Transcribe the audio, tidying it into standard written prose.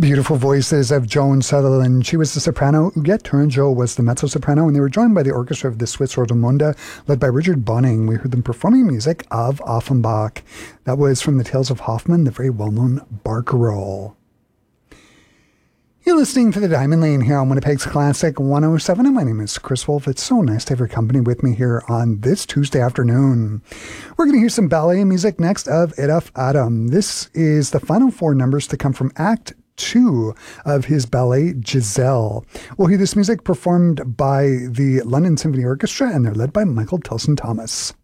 Beautiful voices of Joan Sutherland. She was the soprano. Huguette Tourangeau was the mezzo-soprano, and they were joined by the orchestra of the Swiss Rosamunde, led by Richard Bonning. We heard them performing music of Offenbach. That was from the Tales of Hoffmann, the very well-known barcarolle. You're listening to The Diamond Lane here on Winnipeg's Classic 107, and my name is Chris Wolf. It's so nice to have your company with me here on this Tuesday afternoon. We're going to hear some ballet music next of Edith Adam. This is the final four numbers to come from Act 2 of his ballet Giselle. We'll hear this music performed by the London Symphony Orchestra, and they're led by Michael Tilson Thomas.